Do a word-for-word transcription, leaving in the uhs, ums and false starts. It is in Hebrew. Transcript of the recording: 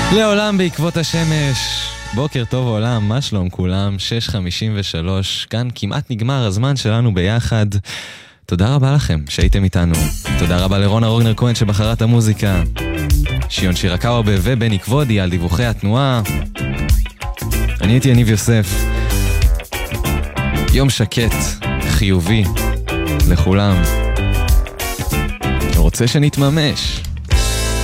לעולם בעקבות השמש. בוקר טוב עולם, מה שלום כולם? שש חמישים ושלוש, כאן כמעט נגמר הזמן שלנו ביחד. תודה רבה לכם שהייתם איתנו. תודה רבה לרונה רוגנר כהן שבחרה את המוזיקה, שיון שירקאובה ובני כבודי על דיווחי התנועה. אני הייתי יניב יוסף. יום שקט, חיובי לכולם. רוצה שנתממש.